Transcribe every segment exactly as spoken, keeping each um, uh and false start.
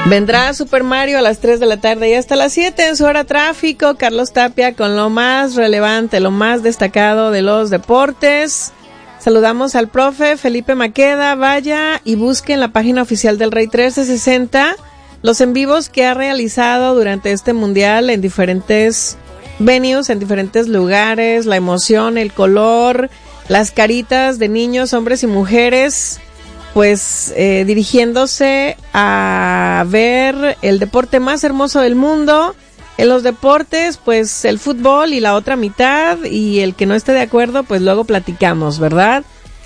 Vendrá Super Mario a las tres de la tarde y hasta las siete en su hora tráfico. Carlos Tapia con lo más relevante, lo más destacado de los deportes. Saludamos al profe Felipe Maqueda. Vaya y busque en la página oficial del Rey trece sesenta los en vivos que ha realizado durante este mundial en diferentes venues, en diferentes lugares, la emoción, el color, las caritas de niños, hombres y mujeres, pues eh, dirigiéndose a ver el deporte más hermoso del mundo. En los deportes, pues el fútbol y la otra mitad, y el que no esté de acuerdo, pues luego platicamos, ¿verdad?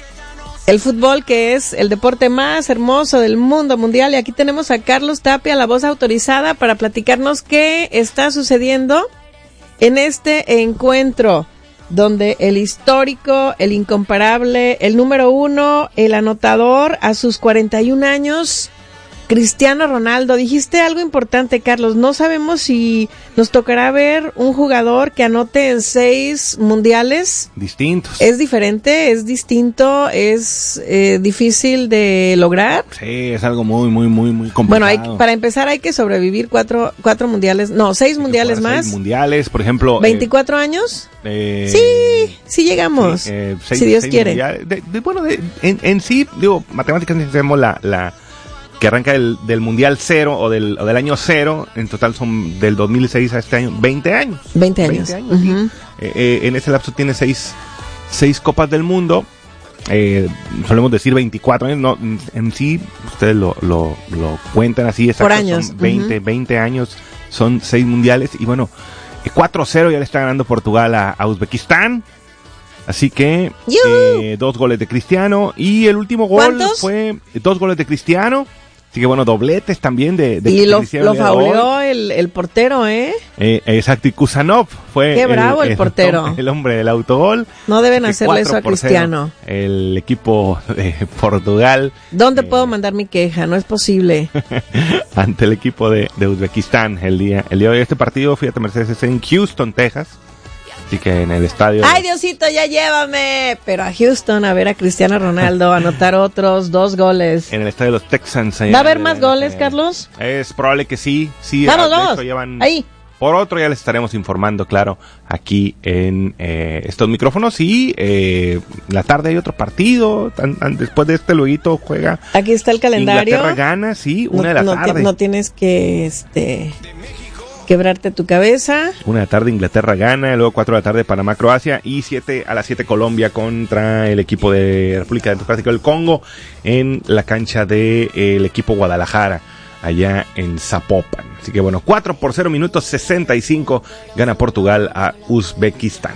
El fútbol, que es el deporte más hermoso del mundo mundial, y aquí tenemos a Carlos Tapia, la voz autorizada, para platicarnos qué está sucediendo en este encuentro, donde el histórico, el incomparable, el número uno, el anotador a sus cuarenta y un años, Cristiano Ronaldo. Dijiste algo importante, Carlos. No sabemos si nos tocará ver un jugador que anote en seis mundiales distintos. Es diferente, es distinto, es eh, difícil de lograr. Sí, es algo muy, muy, muy, muy complicado. Bueno, hay, para empezar hay que sobrevivir cuatro, cuatro mundiales, no, seis hay mundiales más. Seis mundiales, por ejemplo. ¿veinticuatro eh, años? Eh, sí, sí llegamos, sí, eh, seis, si Dios quiere. De, de, bueno, de, en, en sí, digo, matemáticamente tenemos la... la que arranca del, del Mundial cero o del, o del año cero, en total son del dos mil seis a este año, veinte años. veinte años. veinte años, uh-huh. sí. eh, eh, en ese lapso tiene seis, seis Copas del Mundo, eh, solemos decir veinticuatro años, no, en sí, ustedes lo, lo, lo cuentan así, exacto, por años. Son veinte, uh-huh. veinte años, son seis mundiales, y bueno, cuatro cero ya le está ganando Portugal a, a Uzbekistán. Así que eh, dos goles de Cristiano, y el último gol ¿Cuántos? Fue dos goles de Cristiano. Así que bueno, dobletes también de, de y lo, Cristiano. Lo fauleó el, el portero, ¿eh? eh exacto, y Kusanov fue Qué bravo el, el portero. El, el hombre del autogol. No deben hacerle eso a Cristiano. El equipo de Portugal. ¿Dónde eh, puedo mandar mi queja? No es posible. Ante el equipo de, de Uzbekistán el día, el día de hoy. Este partido, fíjate, Mercedes, es en Houston, Texas. Así que en el estadio... ¡Ay, Diosito, ya llévame! Pero a Houston a ver a Cristiano Ronaldo anotar otros dos goles. En el estadio de los Texans. ¿Va a haber más goles, Carlos? Es probable que sí. sí ¡Vamos, vamos! Llevan... Ahí. Por otro ya les estaremos informando, claro, aquí en eh, estos micrófonos. Y eh, la tarde hay otro partido. Tan, tan, después de este luego juega... Aquí está el calendario. Inglaterra gana, sí, una no, de la no tarde. Te, no tienes que... este quebrarte tu cabeza. Una de la tarde Inglaterra gana, luego cuatro de la tarde Panamá, Croacia, y siete a las siete Colombia contra el equipo de República Democrática del Congo en la cancha del de, equipo Guadalajara, allá en Zapopan. Así que bueno, cuatro por cero minutos sesenta y cinco gana Portugal a Uzbekistán.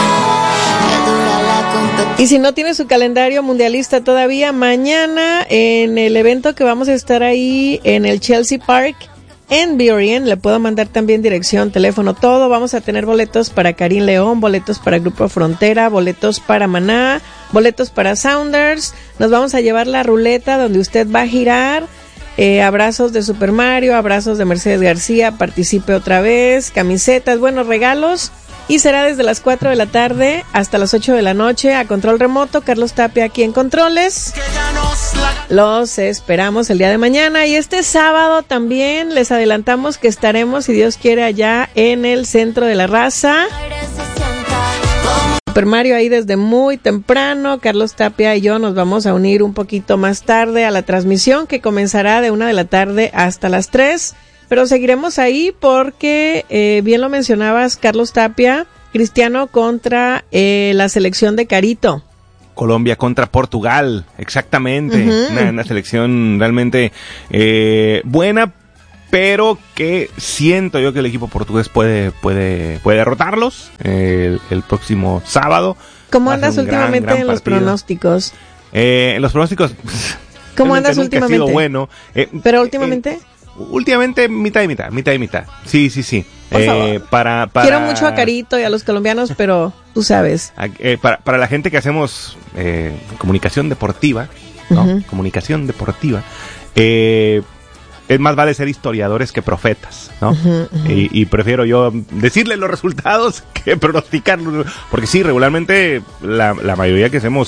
Y si no tiene su calendario mundialista todavía, mañana en el evento que vamos a estar ahí en el Chelsea Park en Burien, le puedo mandar también dirección, teléfono, todo. Vamos a tener boletos para Karim León, boletos para Grupo Frontera, boletos para Maná, boletos para Sounders. Nos vamos a llevar la ruleta donde usted va a girar. Eh, abrazos de Super Mario, abrazos de Mercedes García, participe otra vez, camisetas, buenos regalos. Y será desde las cuatro de la tarde hasta las ocho de la noche a control remoto. Carlos Tapia aquí en controles. Los esperamos el día de mañana. Y este sábado también les adelantamos que estaremos, si Dios quiere, allá en el Centro de la Raza. Super Mario ahí desde muy temprano. Carlos Tapia y yo nos vamos a unir un poquito más tarde a la transmisión, que comenzará de una de la tarde hasta las tres. Pero seguiremos ahí porque, eh, bien lo mencionabas, Carlos Tapia, Cristiano contra eh, la selección de Carito. Colombia contra Portugal, exactamente. Uh-huh. Una, una selección realmente eh, buena, pero que siento yo que el equipo portugués puede puede puede derrotarlos eh, el, el próximo sábado. ¿Cómo andas últimamente gran, gran en los pronósticos? Eh, en los pronósticos... ¿Cómo andas últimamente? Ha sido bueno. Eh, ¿Pero últimamente? Eh, Últimamente mitad y mitad, mitad y mitad. Sí, sí, sí. Por eh, favor. Para, para... Quiero mucho a Carito y a los colombianos, pero tú sabes. Eh, para, para la gente que hacemos eh, comunicación deportiva, ¿no? Uh-huh. Comunicación deportiva, eh, es más vale ser historiadores que profetas, ¿no? Uh-huh, uh-huh. Y, y prefiero yo decirles los resultados que pronosticarlos. Porque sí, regularmente la, la mayoría que hacemos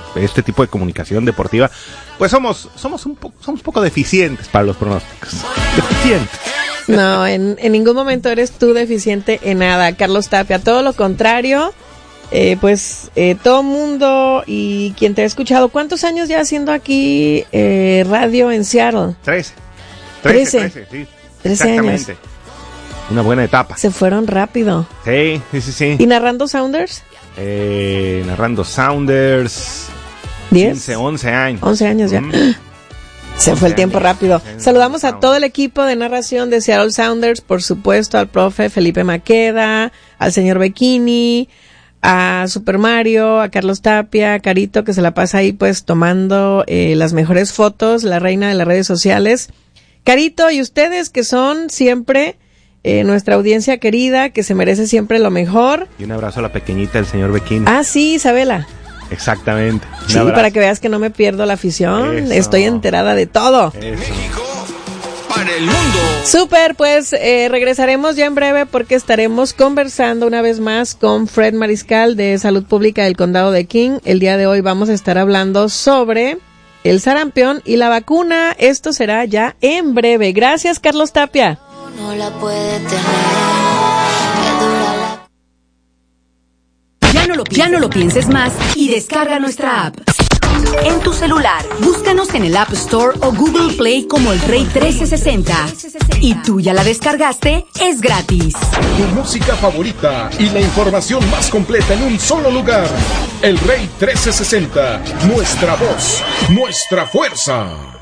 este tipo de comunicación deportiva, pues somos, somos un poco, somos un poco deficientes para los pronósticos. Deficientes. No, en, en ningún momento eres tú deficiente en nada, Carlos Tapia. Todo lo contrario, eh, pues eh, todo mundo y quien te ha escuchado. ¿Cuántos años ya haciendo aquí eh, radio en Seattle? Trece. Trece, trece, sí. Trece años. Una buena etapa. Se fueron rápido. Sí, sí, sí, sí. ¿Y narrando Sounders? Eh, narrando Sounders. ¿diez? quince, once años. once años ya. Mm. Se fue el tiempo años. rápido. Saludamos a todo el equipo de narración de Seattle Sounders, por supuesto, al profe Felipe Maqueda, al señor Bikini, a Super Mario, a Carlos Tapia, a Carito, que se la pasa ahí pues tomando eh, las mejores fotos, la reina de las redes sociales. Carito, y ustedes que son siempre eh, nuestra audiencia querida, que se merece siempre lo mejor. Y un abrazo a la pequeñita del señor Bikini. Ah, sí, Isabela. Exactamente. Sí, para que veas que no me pierdo la afición. Eso. Estoy enterada de todo. Eso. México para el mundo. Súper, pues eh, regresaremos ya en breve porque estaremos conversando una vez más con Fred Mariscal de Salud Pública del Condado de King. El día de hoy vamos a estar hablando sobre el sarampión y la vacuna. Esto será ya en breve. Gracias, Carlos Tapia. No la puede tener. Ya no, lo pienses, ya no lo pienses más y descarga nuestra app. En tu celular, búscanos en el App Store o Google Play como El Rey trece sesenta. ¿Y tú ya la descargaste? Es gratis. Tu música favorita y la información más completa en un solo lugar. El Rey trece sesenta. Nuestra voz, nuestra fuerza.